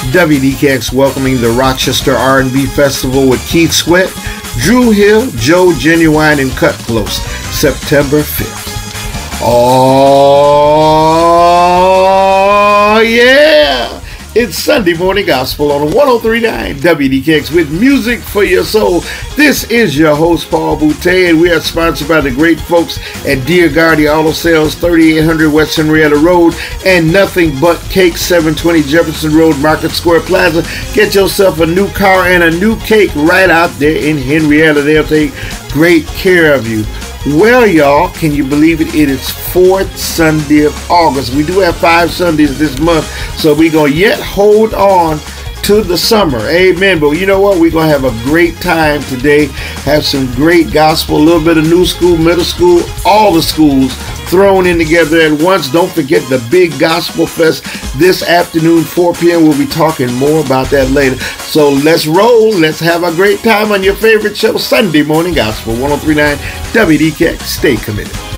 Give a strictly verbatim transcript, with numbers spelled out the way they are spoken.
W D K X welcoming the Rochester R and B Festival with Keith Sweat, Drew Hill, Joe Genuine, and Cut Close, September fifth. Oh, yeah! It's Sunday Morning Gospel on one oh three point nine W D K X with music for your soul. This is your host, Paul Boutte, and we are sponsored by the great folks at Dear Guardia Auto Sales, thirty-eight hundred West Henrietta Road, and Nothing But Cake, seven twenty Jefferson Road, Market Square Plaza. Get yourself a new car and a new cake right out there in Henrietta. They'll take great care of you. Well, y'all, can you believe it? It is fourth Sunday of August. We do have five Sundays this month, so we're going to yet hold on to the summer. Amen. But you know what? We're going to have a great time today. Have some great gospel, a little bit of new school, middle school, all the schools thrown in together at once. Don't forget the big gospel fest this afternoon, four p.m. We'll be talking more about that later. So let's roll. Let's have a great time on your favorite show, Sunday Morning Gospel, one oh three point nine W D K X. Stay committed.